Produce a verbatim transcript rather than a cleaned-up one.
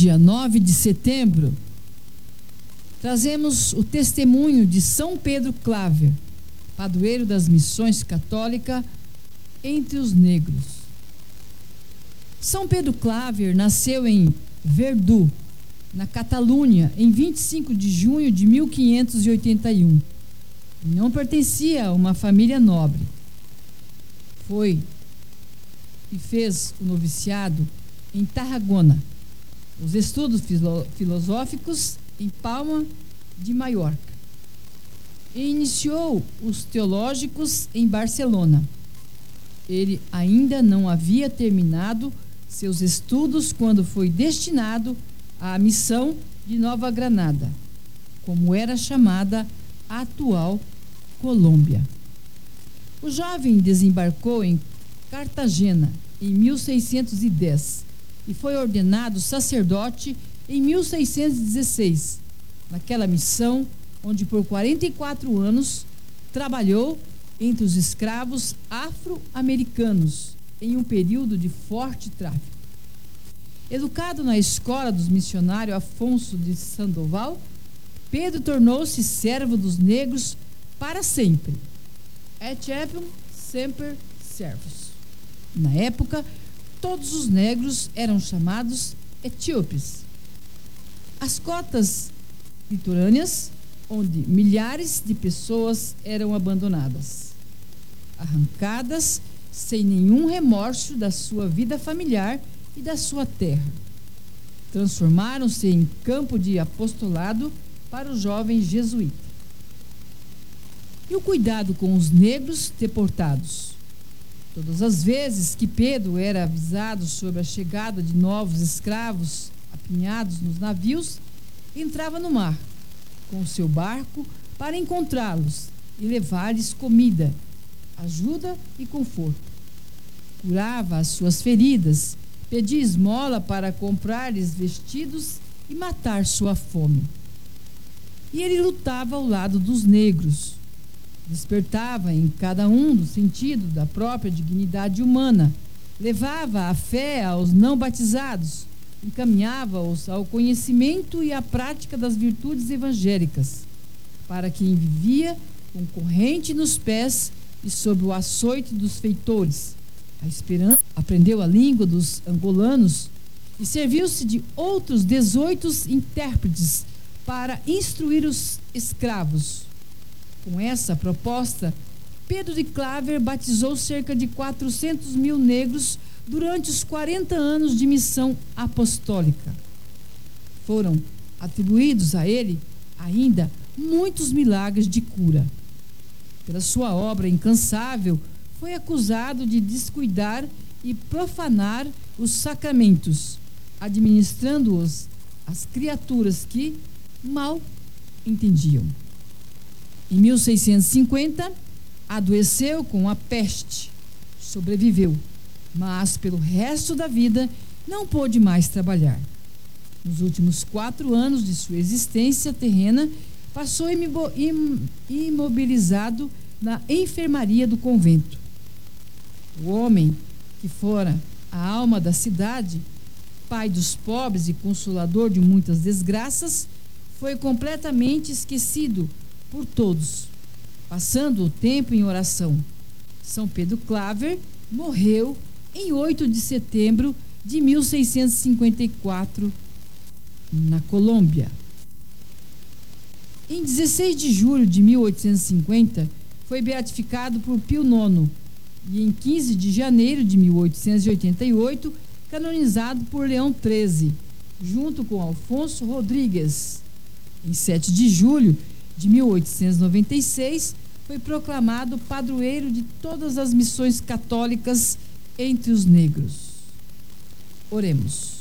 dia nove de setembro, trazemos o testemunho de São Pedro Claver, padroeiro das missões católicas entre os negros. São Pedro Claver nasceu em Verdú, na Catalunha, em vinte e cinco de junho de mil quinhentos e oitenta e um. Não pertencia a uma família nobre. Foi e fez o noviciado em Tarragona, os estudos filo- filosóficos em Palma de Mallorca, e iniciou os teológicos em Barcelona. Ele ainda não havia terminado seus estudos quando foi destinado à missão de Nova Granada, como era chamada a atual Colômbia. O jovem desembarcou em Cartagena em mil seiscentos e dez e foi ordenado sacerdote em mil seiscentos e dezesseis, naquela missão onde por quarenta e quatro anos trabalhou entre os escravos afro-americanos em um período de forte tráfico. Educado na escola dos missionários Afonso de Sandoval, Pedro tornou-se servo dos negros para sempre. Et appum semper servus. Na época, todos os negros eram chamados etíopes. As cotas litorâneas, onde milhares de pessoas eram abandonadas, arrancadas sem nenhum remorso da sua vida familiar e da sua terra, transformaram-se em campo de apostolado para o jovem jesuíta. E o cuidado com os negros deportados. Todas as vezes que Pedro era avisado sobre a chegada de novos escravos apinhados nos navios, entrava no mar com o seu barco para encontrá-los e levar-lhes comida, ajuda e conforto. Curava as suas feridas, pedia esmola para comprar-lhes vestidos e matar sua fome. E ele lutava ao lado dos negros. Despertava em cada um do sentido da própria dignidade humana, levava a fé aos não batizados, encaminhava-os ao conhecimento e à prática das virtudes evangélicas, para quem vivia com corrente nos pés e sob o açoite dos feitores. A esperança aprendeu a língua dos angolanos e serviu-se de outros dezoito intérpretes para instruir os escravos. Com essa proposta, Pedro de Claver batizou cerca de quatrocentos mil negros durante os quarenta anos de missão apostólica. Foram atribuídos a ele ainda muitos milagres de cura. Pela sua obra incansável, foi acusado de descuidar e profanar os sacramentos, administrando-os às criaturas que mal entendiam. Em mil seiscentos e cinquenta, adoeceu com a peste, sobreviveu, mas pelo resto da vida não pôde mais trabalhar. Nos últimos quatro anos de sua existência terrena, passou imobilizado na enfermaria do convento. O homem que fora a alma da cidade, pai dos pobres e consolador de muitas desgraças, foi completamente esquecido por todos, passando o tempo em oração. São Pedro Claver morreu em oito de setembro de mil seiscentos e cinquenta e quatro, na Colômbia. Em dezesseis de julho de mil oitocentos e cinquenta, foi beatificado por Pio nono e em quinze de janeiro de mil oitocentos e oitenta e oito, canonizado por Leão treze, junto com Alfonso Rodrigues. Em sete de julho de mil oitocentos e noventa e seis, foi proclamado padroeiro de todas as missões católicas entre os negros. Oremos.